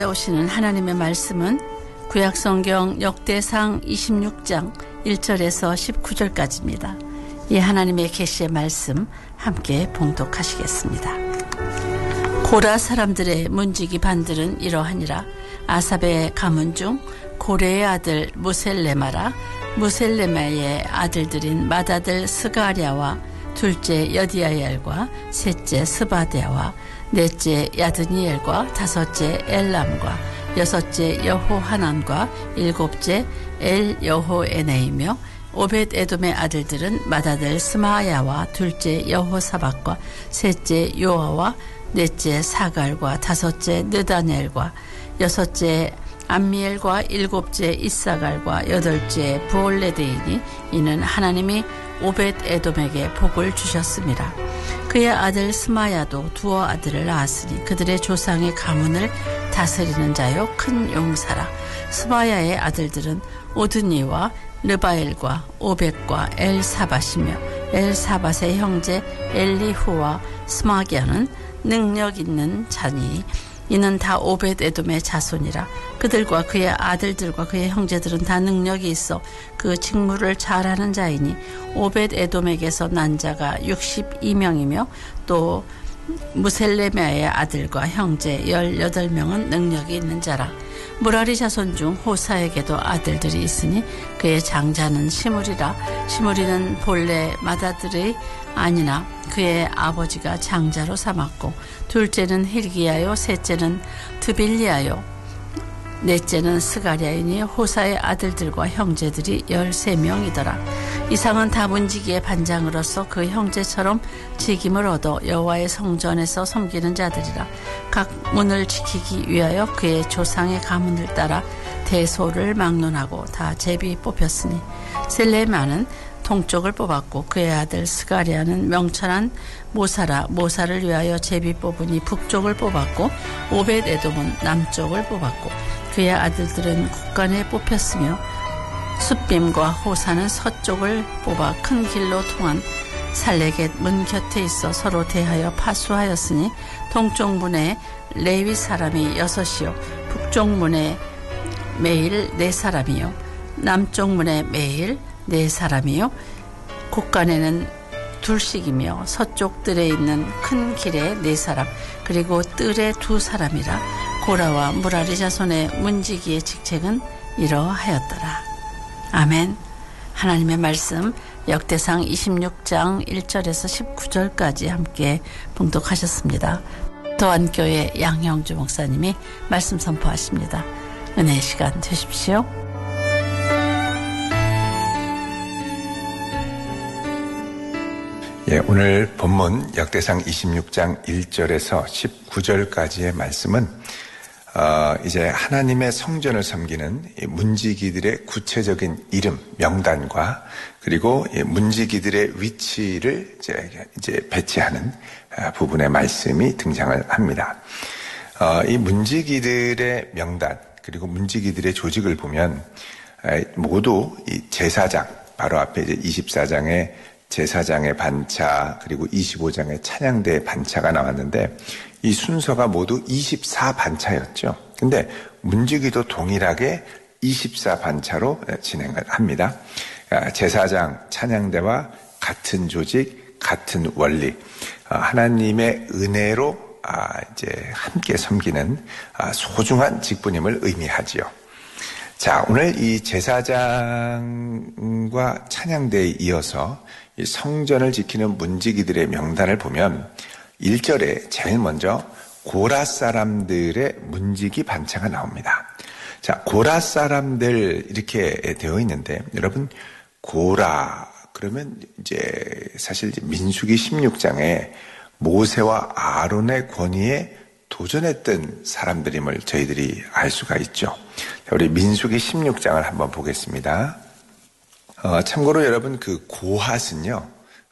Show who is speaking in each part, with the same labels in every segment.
Speaker 1: 오시는 하나님의 말씀은 구약성경 역대상 26장 1절에서 19절까지입니다. 이 하나님의 계시의 말씀 함께 봉독하시겠습니다. 고라 사람들의 문지기 반들은 이러하니라. 아삽의 가문 중 고레의 아들 무셀레마라. 무셀레마의 아들들인 맏아들 스가랴와 둘째 여디아엘과 셋째 스바데와 넷째 야드니엘과 다섯째 엘람과 여섯째 여호하난과 일곱째 엘여호에네이며 오벳 에돔의 아들들은 맏아들 스마야와 둘째 여호사박과 셋째 요아와 넷째 사갈과 다섯째 느다넬과 여섯째 암미엘과 일곱째 이사갈과 여덟째 부올레데이니 이는 하나님이 오벳 에돔에게 복을 주셨습니다. 그의 아들 스마야도 두어 아들을 낳았으니 그들의 조상의 가문을 다스리는 자요 큰 용사라. 스마야의 아들들은 오드니와 르바엘과 오벳과 엘사밧이며 엘사밧의 형제 엘리후와 스마기야는 능력 있는 자니 이는 다 오벳 에돔의 자손이라. 그들과 그의 아들들과 그의 형제들은 다 능력이 있어 그 직무를 잘하는 자이니 오벳 에돔에게서 난 자가 62명이며 또 무셀레메아의 아들과 형제 18명은 능력이 있는 자라. 무라리 자손 중 호사에게도 아들들이 있으니 그의 장자는 시므리라. 시므리는 본래 맏아들이 아니나 그의 아버지가 장자로 삼았고 둘째는 힐기야요 셋째는 드빌리야요 넷째는 스가랴이니 호사의 아들들과 형제들이 13명이더라. 이상은 다 문지기의 반장으로서 그 형제처럼 직임을 얻어 여호와의 성전에서 섬기는 자들이라. 각 문을 지키기 위하여 그의 조상의 가문을 따라 대소를 막론하고 다 제비 뽑혔으니 셀레마는 동쪽을 뽑았고 그의 아들 스가랴는 명철한 모사를 위하여 제비 뽑으니 북쪽을 뽑았고 오벳 에돔은 남쪽을 뽑았고 그의 아들들은 국간에 뽑혔으며 숫빔과 호사는 서쪽을 뽑아 큰 길로 통한 살레겟 문 곁에 있어 서로 대하여 파수하였으니 동쪽 문에 레위 사람이 6이요 북쪽 문에 매일 4사람이요 남쪽 문에 매일 4사람이요 국간에는 2씩이며 서쪽 뜰에 있는 큰 길에 4사람 그리고 뜰에 2사람이라. 고라와 무라리 자손의 문지기의 직책은 이러하였더라. 아멘. 하나님의 말씀 역대상 26장 1절에서 19절까지 함께 봉독하셨습니다. 도안교회 양형주 목사님이 말씀 선포하십니다. 은혜의 시간 되십시오.
Speaker 2: 예, 오늘 본문 역대상 26장 1절에서 19절까지의 말씀은 이제 하나님의 성전을 섬기는 문지기들의 구체적인 이름, 명단과 그리고 문지기들의 위치를 이제 배치하는 부분의 말씀이 등장을 합니다. 이 문지기들의 명단 그리고 문지기들의 조직을 보면 모두 이 제사장, 바로 앞에 이제 24장의 제사장의 반차 그리고 25장의 찬양대의 반차가 나왔는데 이 순서가 모두 24반차였죠. 근데 문지기도 동일하게 24반차로 진행을 합니다. 제사장, 찬양대와 같은 조직, 같은 원리, 하나님의 은혜로 이제 함께 섬기는 소중한 직분임을 의미하지요. 자, 오늘 이 제사장과 찬양대에 이어서 이 성전을 지키는 문지기들의 명단을 보면 1절에 제일 먼저 고라 사람들의 문지기 반차가 나옵니다. 자, 고라 사람들 이렇게 되어 있는데 여러분 고라 그러면 이제 사실 민수기 16장에 모세와 아론의 권위에 도전했던 사람들임을 저희들이 알 수가 있죠. 우리 민수기 16장을 한번 보겠습니다. 참고로 여러분 그 고핫은요,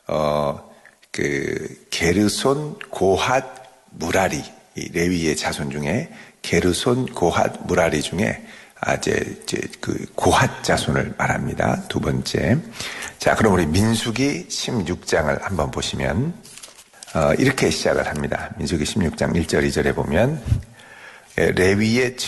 Speaker 2: 그 게르손, 고핫, 무라리 이 레위의 자손 중에 게르손, 고핫, 무라리 중에 이제 그 고핫 자손을 말합니다. 두 번째. 자, 그럼 우리 민수기 16장을 한번 보시면 이렇게 시작을 합니다. 민수기 16장 1절 2절에 보면 레위의